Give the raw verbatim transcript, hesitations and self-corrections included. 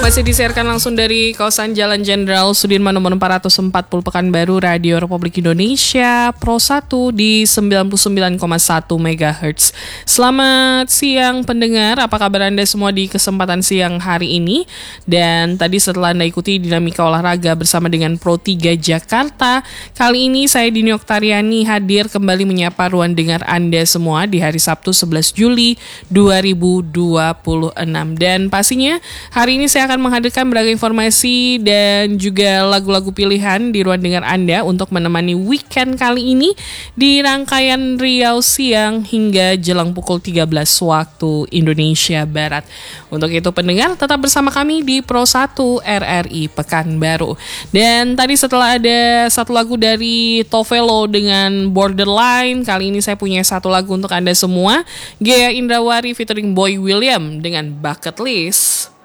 Masih disiarkan langsung dari kawasan Jalan Jenderal Sudirman nomor empat ratus empat puluh Pekanbaru, Radio Republik Indonesia Pro satu di sembilan puluh sembilan koma satu megahertz. Selamat siang pendengar, apa kabar Anda semua di kesempatan siang hari ini? Dan tadi setelah Anda ikuti dinamika olahraga bersama dengan Pro tiga Jakarta, kali ini saya Dini Oktariani hadir kembali menyapa ruang dengar Anda semua di hari Sabtu sebelas Juli dua ribu dua puluh enam. Dan pastinya hari ini saya akan menghadirkan berbagai informasi dan juga lagu-lagu pilihan di ruang dengar Anda untuk menemani weekend kali ini di rangkaian Riau Siang hingga jelang pukul tiga belas waktu Indonesia Barat. Untuk itu pendengar tetap bersama kami di Pro satu R R I Pekanbaru. Dan tadi setelah ada satu lagu dari Tovelo dengan Borderline, kali ini saya punya satu lagu untuk Anda semua, Ghea Indrawari featuring Boy William dengan Bucket List.